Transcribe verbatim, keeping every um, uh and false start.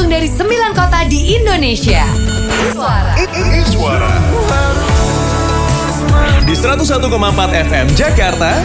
langsung dari sembilan kota di Indonesia. Iswara. Iswara. Di seratus satu koma empat F M Jakarta,